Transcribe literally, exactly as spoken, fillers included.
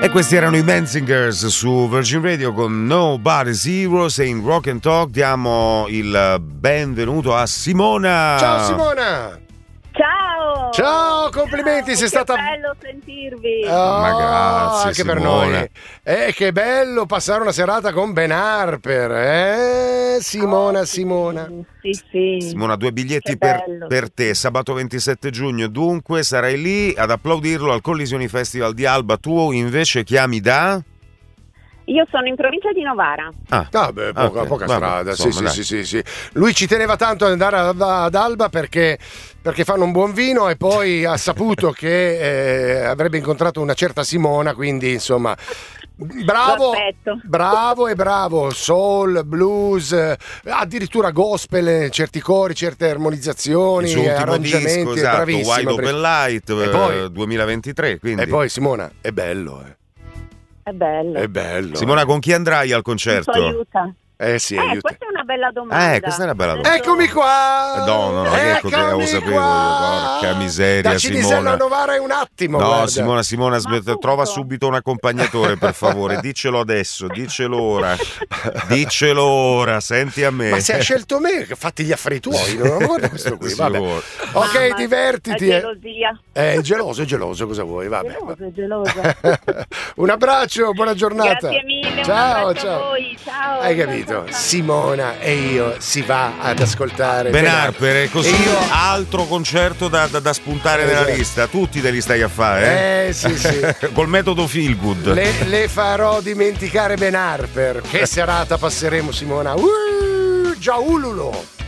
E questi erano i Menzingers su Virgin Radio con Nobody's Heroes, e in Rock and Talk diamo il benvenuto a Simona. Ciao Simona! Ciao! Ciao, complimenti, Ciao, sei che stata... bello sentirvi! Oh, Ma grazie, anche Simona. per noi. Eh, che bello passare una serata con Ben Harper, eh? Simona, Oh, Simona. Sì, sì. Simona, due biglietti Che per, bello. per te, sabato ventisette giugno, dunque sarai lì ad applaudirlo al Collisioni Festival di Alba. Tu invece chiami da... Io sono in provincia di Novara. Ah, Vabbè, poca, ok, poca vabbè, strada, insomma, sì, sì, dai. sì, sì, sì. Lui ci teneva tanto ad andare ad, ad Alba perché, perché fanno un buon vino, e poi ha saputo che eh, avrebbe incontrato una certa Simona, quindi insomma... Bravo, Perfetto. bravo e bravo, soul, blues, eh, addirittura gospel, eh, certi cori, certe armonizzazioni, Il suo ultimo arrangiamenti, disco, è esatto, bravissimo. Wide Open Light, E eh, poi- duemilaventitré, quindi. E poi Simona, è bello, eh. È bello. È bello. Simona, eh. con chi andrai al Ci concerto? aiuta. Eh sì, Eh, aiuta. questa è una bella domanda. Eh, questa è una bella domanda. Eccomi qua! No, no, no, che ecco, Eccomi lo sapevo io, qua! porca miseria, Da Cinisella Simona. a Novara è un attimo, No, guarda. Simona, Simona, Ma aspetta, appunto. trova subito un accompagnatore, per favore. Diccelo adesso, diccelo ora. Diccelo ora, senti a me. Ma se hai scelto me, fatti gli affari tuoi, no? Guarda questo qui, Sì, vabbè. vuoi. Ok, Mamma, divertiti. È eh. gelosia. È geloso, è geloso, cosa vuoi? Vabbè. Geloso, è gelosa. Un abbraccio, buona giornata. Grazie mille, un Ciao, abbraccio ciao. a voi. Ciao. Hai Ciao, capito? ciao, ciao. Simona e io si va ad ascoltare Ben Harper, è così, E io altro concerto da, da, da spuntare nella Esatto. lista. Tutti te li stai a fare, eh? Eh sì sì. Col metodo Feel Good. le, le farò dimenticare Ben Harper. Che serata passeremo, Simona. Uh, già ululo.